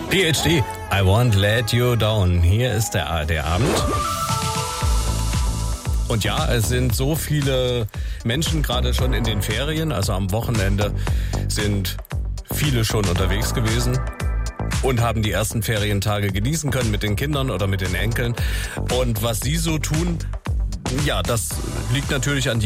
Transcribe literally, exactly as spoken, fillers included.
P H D, I Won't Let You Down. Hier ist der A R D-Abend. Und ja, es sind so viele Menschen gerade schon in den Ferien. Also am Wochenende sind viele schon unterwegs gewesen und haben die ersten Ferientage genießen können mit den Kindern oder mit den Enkeln. Und was sie so tun, ja, das liegt natürlich an